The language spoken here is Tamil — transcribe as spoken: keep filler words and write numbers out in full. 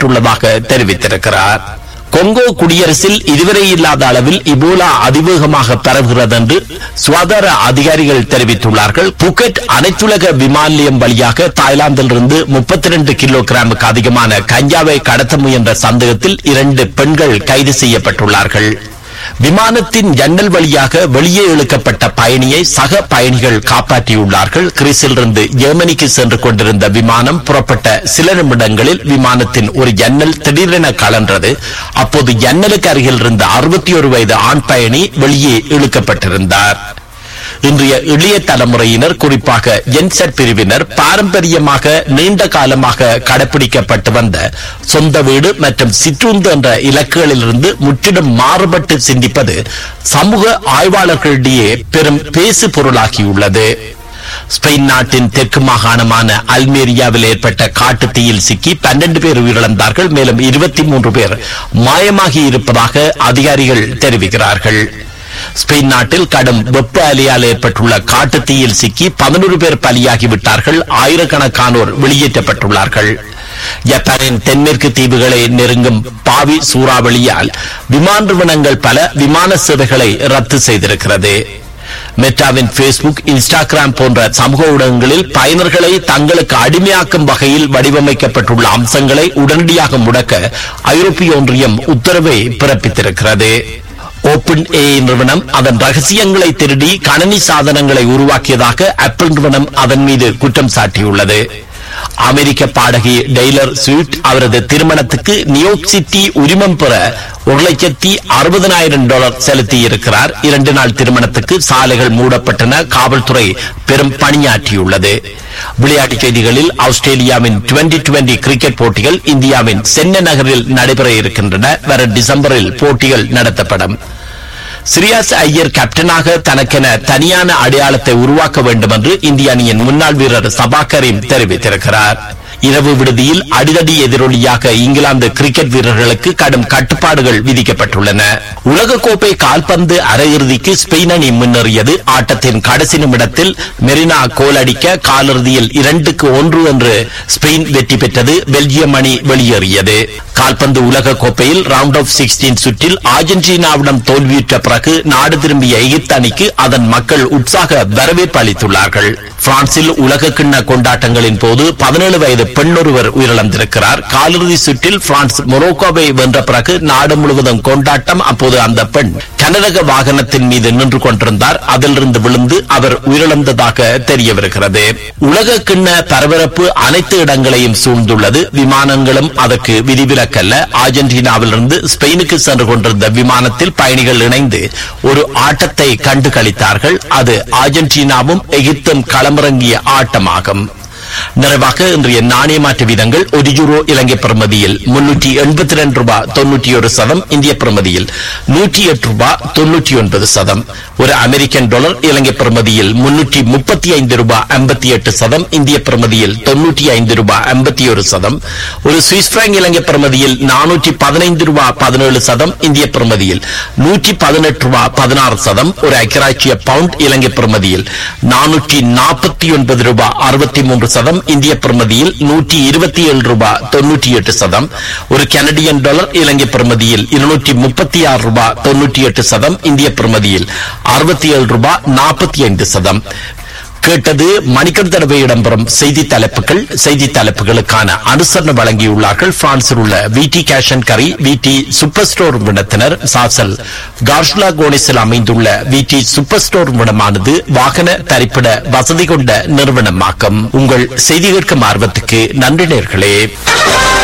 பெற்றுள்ளதாக தெரிவித்திருக்கிறார். கொங்கோ குடியரசில் இதுவரை இல்லாத அளவில் இபோலா அதிவேகமாக பரவுகிறது என்று சுகாதார அதிகாரிகள் தெரிவித்துள்ளார்கள். புக்கெட் அனைத்துலக விமான நிலையம் வழியாக தாய்லாந்திலிருந்து முப்பத்தி இரண்டு கிலோகிராமுக்கு அதிகமான கஞ்சாவை கடத்த முயன்ற சந்தேகத்தில் இரண்டு பெண்கள் கைது செய்யப்பட்டுள்ளார்கள். விமானத்தின் ஜன்னல் வழியாக வெளியே இழுக்கப்பட்ட பயணியை சக பயணிகள் காப்பாற்றியுள்ளார்கள். கிரீஸிலிருந்து ஜெர்மனிக்கு சென்று கொண்டிருந்த விமானம் புறப்பட்ட சில நிமிடங்களில் விமானத்தின் ஒரு ஜன்னல் திடீரென கலன்றது. அப்போது ஜன்னலுக்கு அருகில் இருந்த அறுபத்தி ஒரு வயது ஆண் பயணி வெளியே இழுக்கப்பட்டிருந்தார். இன்றைய இளைய தலைமுறையினர், குறிப்பாக ஜென்செட் பிரிவினர், பாரம்பரியமாக நீண்ட காலமாக கடைபிடிக்கப்பட்டு வந்த சொந்த வீடு மற்றும் சிற்றுந்து என்ற இலக்குகளிலிருந்து முற்றிலும் மாறுபட்டு சிந்திப்பது சமூக ஆய்வாளர்களிடையே பெரும் பேசு பொருளாகியுள்ளது. ஸ்பெயின் நாட்டின் தெற்கு மாகாணமான அல்மேரியாவில் ஏற்பட்ட காட்டு தீயில் சிக்கி பன்னெண்டு பேர் உயிரிழந்தார்கள். மேலும் இருபத்தி மூன்று பேர் மாயமாகி இருப்பதாக அதிகாரிகள் தெரிவிக்கிறார்கள். ஸ்பெயின் நாட்டில் கடும் வெப்ப அலையால் ஏற்பட்டுள்ள காட்டு தீயில் சிக்கி பதினொரு பேர் பலியாகிவிட்டார்கள். ஆயிரக்கணக்கானோர் வெளியேற்றப்பட்டுள்ளார்கள். ஜப்பானின் தென்மேற்கு தீவுகளை நெருங்கும் பாவி சூறாவளியால் விமான நிறுவனங்கள் பல விமான சேவைகளை ரத்து செய்திருக்கிறது. மெட்டாவின் பேஸ்புக், இன்ஸ்டாகிராம் போன்ற சமூக ஊடகங்களில் பயனர்களை தங்களுக்கு அடிமையாக்கும் வகையில் வடிவமைக்கப்பட்டுள்ள அம்சங்களை உடனடியாக முடக்க ஐரோப்பிய ஒன்றியம் உத்தரவை பிறப்பித்திருக்கிறது. ஓபன் ஏ நிறுவனம் அதன் ரகசியங்களை திருடி கணனி சாதனங்களை உருவாக்கியதாக ஆப்பிள் நிறுவனம் அதன் மீது குற்றம் சாட்டியுள்ளது. அமெரிக்க பாடகி டெய்லர் ஸ்விஃப்ட் அவரது திருமணத்துக்கு நியூயார்க் சிட்டி உரிமம் பெற ஒரு லட்சத்தி அறுபதனாயிரம் டாலர் செலுத்தி இருக்கிறார். இரண்டு நாள் திருமணத்துக்கு சாலைகள் மூடப்பட்டன. காவல்துறை பெரும் பணியாற்றியுள்ளது. விளையாட்டுச் செய்திகளில் ஆஸ்திரேலியாவின் டுவெண்டி டுவெண்டி கிரிக்கெட் போட்டிகள் இந்தியாவின் சென்னை நகரில் நடைபெற இருக்கின்றன. வரும் டிசம்பரில் போட்டிகள் நடத்தப்படும். சிரியாஸ் ஐயர் கேப்டனாக தனக்கென தனியான அடையாளத்தை உருவாக்க வேண்டும் என்று இந்திய அணியின் முன்னாள் வீரர் சபா கரீம் தெரிவித்திருக்கிறார். இரவு விடுதியில் அடிதடி எதிரொலியாக இங்கிலாந்து கிரிக்கெட் வீரர்களுக்கு கடும் கட்டுப்பாடுகள் விதிக்கப்பட்டுள்ளன. உலகக்கோப்பை கால்பந்து அரையிறுதிக்கு ஸ்பெயின் அணி முன்னேறியது. ஆட்டத்தின் கடைசி நிமிடத்தில் மெரினா கோல் அடிக்க காலிறுதியில் இரண்டுக்கு ஒன்று என்று ஸ்பெயின் வெற்றி பெற்றது. பெல்ஜியம் அணி வெளியேறியது. கால்பந்து உலக கோப்பையில் ரவுண்ட் ஆஃப் சிக்ஸ்டீன் சுற்றில் அர்ஜென்டினாவிடம் தோல்வியுற்ற பிறகு நாடு திரும்பிய எகிப்து அணிக்கு அதன் மக்கள் உற்சாக வரவேற்பு அளித்துள்ளார்கள். பிரான்சில் உலக கிண்ண கொண்டாட்டங்களின் போது பதினேழு வயது பெண்ணொருவர் உயிரிழந்திருக்கிறார். காலிறுதி சுற்றில் பிரான்ஸ் மொரோக்கோவை வென்ற பிறகு நாடு முழுவதும் கொண்டாட்டம். அப்போது அந்த பெண் கனரக வாகனத்தின் மீது நின்று கொண்டிருந்தார். அதிலிருந்து விழுந்து அவர் உயிரிழந்ததாக தெரிய வருகிறது. உலக கிண்ண பரபரப்பு அனைத்து இடங்களையும் சூழ்ந்துள்ளது. விமானங்களும் அதற்கு விதிவிலக்கல்ல. அர்ஜென்டினாவிலிருந்து ஸ்பெயினுக்கு சென்று கொண்டிருந்த விமானத்தில் பயணிகள் இணைந்து ஒரு ஆட்டத்தை கண்டு களித்தார்கள். அது அர்ஜென்டினாவும் எகிப்தும் களமிறங்கிய ஆட்டமாகும். நிறைவாக இன்றைய நாணய மாற்று வீதங்கள்: ஒரு யூரோ இலங்கை பிரமதியில் முன்னூற்றி எண்பத்தி இரண்டு ரூபாய் தொன்னூற்றி ஒரு சதம், இந்திய பிரமதியில் நூற்றி எட்டு ரூபாய் தொன்னூற்றி ஒன்பது சதம். ஒரு அமெரிக்கன் டாலர் இலங்கை பிரமதியில் முன்னூற்றி முப்பத்தி ஐந்து ரூபாய் ஐம்பத்தி எட்டு சதம், இந்திய பிரமதியில் தொன்னூற்றி ஐந்து ரூபாய் ஐம்பத்தி ஒரு சதம். ஒரு சுவிஸ் பிராங்க் இலங்கை பிரமதியில் நானூற்றி பதினைந்து ரூபாய் பதினேழு சதம், இந்திய பிரமதியில் நூற்றி பதினெட்டு ரூபாய் பதினாறு சதம். ஒரு ஐக்கியராட்சிய பவுண்ட் இலங்கை பிரமதியில் நானூற்றி நாற்பத்தி ஒன்பது ரூபாய் அறுபத்தி மூன்று சதம், இந்திய பிரமதியில் நூற்றி இருபத்தி ஏழு ரூபாய் தொன்னூற்றி எட்டு சதம். ஒரு கனடியன் டாலர் இலங்கை பிரமதியில் இருநூற்றி முப்பத்தி ஆறு ரூபாய் தொன்னூற்றி எட்டு சதம், இந்திய பிரமதியில் அறுபத்தி ஏழு ரூபாய் நாற்பத்தி ஐந்து சதம். கேட்டது மணிக்கர் தடவை இடம்பெறும் செய்தி தலைப்புகள். செய்தி தலைப்புகளுக்கான அனுசரணை வழங்கியுள்ளார்கள் பிரான்சில் உள்ள விடி கேஷ் அண்ட் கரி, விடி சூப்பர் ஸ்டோர் நிறுவனத்தினர். சாசல் கார்ஷ்லா கோனிஸில் அமைந்துள்ள விடி சூப்பர் ஸ்டோர் நிறுவனமானது வாகன தரிப்பிட வசதி கொண்ட நிறுவனமாகும். உங்கள் செய்தி கேட்கும் ஆர்வத்துக்கு நன்றி நேயர்களே.